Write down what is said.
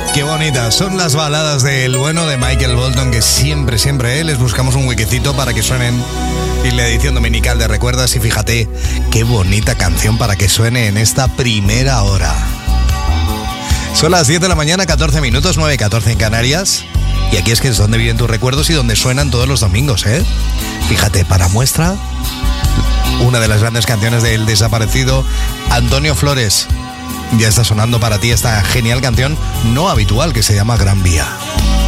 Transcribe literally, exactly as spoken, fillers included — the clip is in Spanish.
Qué bonitas son las baladas del bueno de Michael Bolton, que siempre, siempre eh, les buscamos un huequecito para que suenen en la edición dominical de Recuerdas. Y fíjate, qué bonita canción para que suene en esta primera hora. Son las diez de la mañana, catorce minutos, nueve catorce en Canarias. Y aquí es que es donde viven tus recuerdos y donde suenan todos los domingos, ¿eh? Fíjate, para muestra, una de las grandes canciones del desaparecido Antonio Flores. Ya está sonando para ti esta genial canción no habitual que se llama Gran Vía.